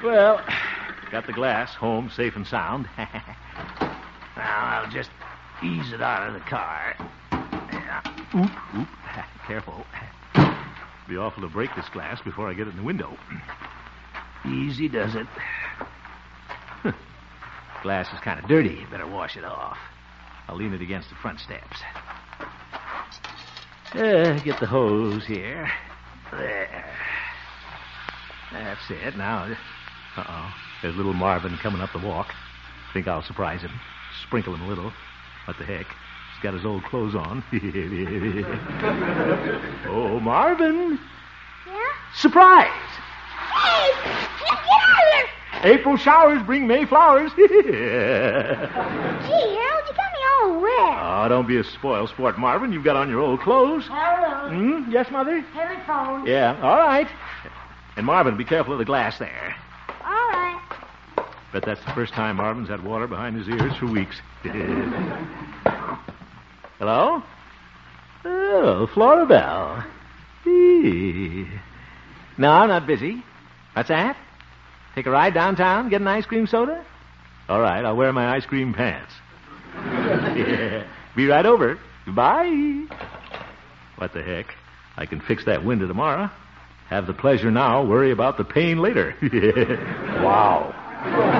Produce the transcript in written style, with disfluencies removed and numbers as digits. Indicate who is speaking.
Speaker 1: Well, got the glass home safe and sound. Now, I'll just ease it out of the car. Oop. Careful. Be awful to break this glass before I get it in the window. Easy does it. Glass is kind of dirty. Better wash it off. I'll lean it against the front steps. Get the hose here. There. That's it. Now, there's little Marvin coming up the walk. Think I'll surprise him. Sprinkle him a little. What the heck? He's got his old clothes on. Oh, Marvin.
Speaker 2: Yeah?
Speaker 1: Surprise!
Speaker 2: Hey! Get out of here!
Speaker 1: April showers bring May flowers.
Speaker 2: Gee, Harold, you got me all wet.
Speaker 1: Oh, don't be a spoil sport, Marvin. You've got on your old clothes.
Speaker 2: Harold.
Speaker 1: Yes, Mother?
Speaker 2: Telephone.
Speaker 1: Yeah, all right. And Marvin, be careful of the glass there.
Speaker 2: All right.
Speaker 1: Bet that's the first time Marvin's had water behind his ears for weeks. Hello? Oh, Floribel. No, I'm not busy. What's that? Take a ride downtown, get an ice cream soda? All right, I'll wear my ice cream pants. Yeah. Be right over. Bye. What the heck? I can fix that window tomorrow. Have the pleasure now, worry about the pain later. Wow.